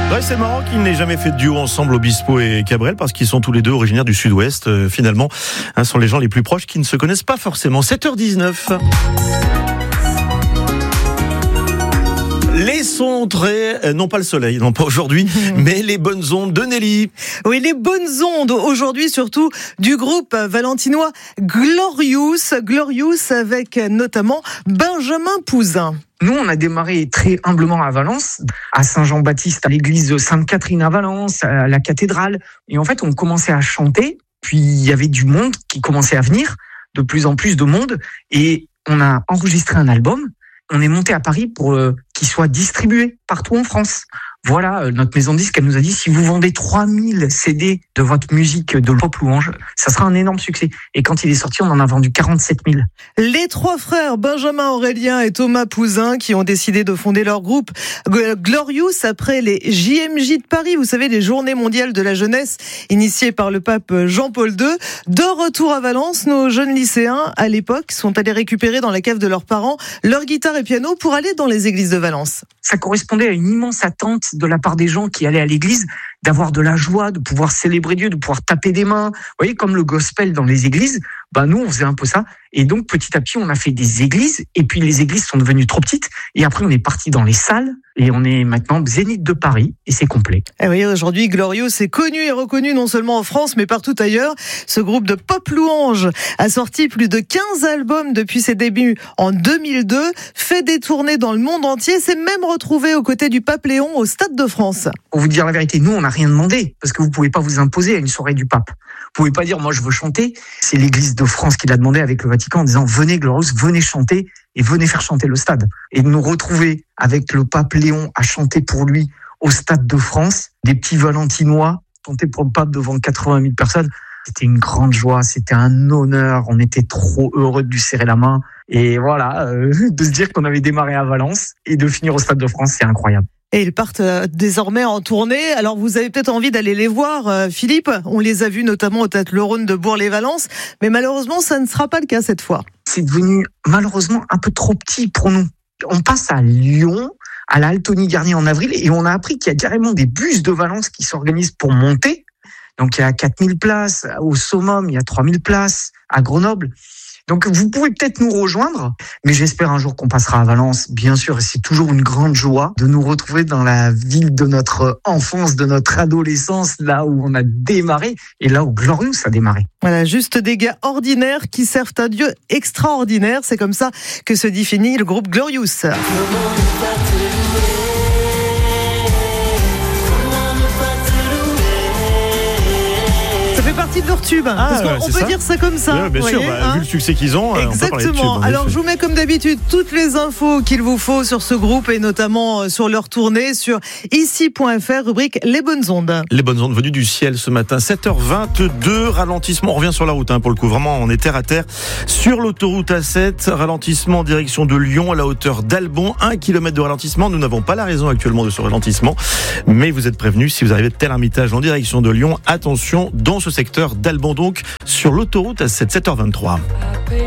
Ouais, c'est marrant qu'ils n'aient jamais fait de duo ensemble, Obispo et Cabrel, parce qu'ils sont tous les deux originaires du Sud-Ouest. Finalement, sont les gens les plus proches qui ne se connaissent pas forcément. 7h19. Laissons entrer, non pas le soleil, non pas aujourd'hui, mais les bonnes ondes de Nelly. Oui, les bonnes ondes aujourd'hui, surtout du groupe valentinois Glorious avec notamment Benjamin Pouzin. Nous, on a démarré très humblement à Valence, à Saint-Jean-Baptiste, à l'église de Sainte-Catherine à Valence, à la cathédrale. Et en fait, on commençait à chanter, puis il y avait du monde qui commençait à venir, de plus en plus de monde, et on a enregistré un album. On est monté à Paris pour qu'il soit distribué partout en France. Voilà, notre maison de disques, elle nous a dit, si vous vendez 3000 CD de votre musique de pop louange, ça sera un énorme succès. Et quand il est sorti, on en a vendu 47 000. Les trois frères, Benjamin Aurélien et Thomas Pouzin, qui ont décidé de fonder leur groupe Glorious après les JMJ de Paris, vous savez, les Journées mondiales de la jeunesse, initiées par le pape Jean-Paul II. De retour à Valence, nos jeunes lycéens, à l'époque, sont allés récupérer dans la cave de leurs parents leur guitare et piano pour aller dans les églises de Valence. Ça correspondait à une immense attente de la part des gens qui allaient à l'église, d'avoir de la joie, de pouvoir célébrer Dieu, de pouvoir taper des mains. Vous voyez, comme le gospel dans les églises, nous, on faisait un peu ça. Et donc, petit à petit, on a fait des églises, et puis les églises sont devenues trop petites, et après, on est parti dans les salles, et on est maintenant Zénith de Paris, et c'est complet. Et oui, aujourd'hui, Glorious est connu et reconnu non seulement en France, mais partout ailleurs. Ce groupe de pop louange a sorti plus de 15 albums depuis ses débuts en 2002, fait des tournées dans le monde entier, s'est même retrouvé aux côtés du pape Léon au Stade de France. Pour vous dire la vérité, nous, on n'a rien demandé, parce que vous pouvez pas vous imposer à une soirée du pape. Vous pouvez pas dire, moi, je veux chanter. C'est l'Église de France qui l'a demandé avec le Vatican en disant, venez Glorious, venez chanter et venez faire chanter le stade. Et de nous retrouver avec le pape Léon à chanter pour lui au Stade de France, des petits Valentinois, chanter pour le pape devant 80 000 personnes. C'était une grande joie, c'était un honneur. On était trop heureux de lui serrer la main. Et voilà, de se dire qu'on avait démarré à Valence et de finir au Stade de France, c'est incroyable. Et ils partent désormais en tournée. Alors vous avez peut-être envie d'aller les voir, Philippe. On les a vus notamment au Théâtre Le Rhône de Bourg-les-Valences. Mais malheureusement, ça ne sera pas le cas cette fois. C'est devenu malheureusement un peu trop petit pour nous. On passe à Lyon, à la Altony-Garnier en avril, et on a appris qu'il y a carrément des bus de Valence qui s'organisent pour monter. Donc il y a 4000 places. Au Summum, il y a 3000 places. À Grenoble. Donc vous pouvez peut-être nous rejoindre, mais j'espère un jour qu'on passera à Valence. Bien sûr, c'est toujours une grande joie de nous retrouver dans la ville de notre enfance, de notre adolescence, là où on a démarré et là où Glorious a démarré. Voilà, juste des gars ordinaires qui servent un Dieu extraordinaire. C'est comme ça que se définit le groupe Glorious. Ça fait partie de leur tube, parce qu'on peut dire ça comme ça. Oui, bien sûr, vu le succès qu'ils ont, exactement. On peut parler de tube, alors je vous mets comme d'habitude toutes les infos qu'il vous faut sur ce groupe et notamment sur leur tournée sur ici.fr, rubrique Les Bonnes Ondes. Les Bonnes Ondes venues du ciel ce matin, 7h22, ralentissement, on revient sur la route pour le coup, vraiment on est terre à terre. Sur l'autoroute A7, ralentissement en direction de Lyon à la hauteur d'Albon, 1 km de ralentissement. Nous n'avons pas la raison actuellement de ce ralentissement, mais vous êtes prévenus, si vous arrivez de Tel-Hermitage en direction de Lyon, attention dans ce secteur d'Albon donc sur l'autoroute A7, 7h23.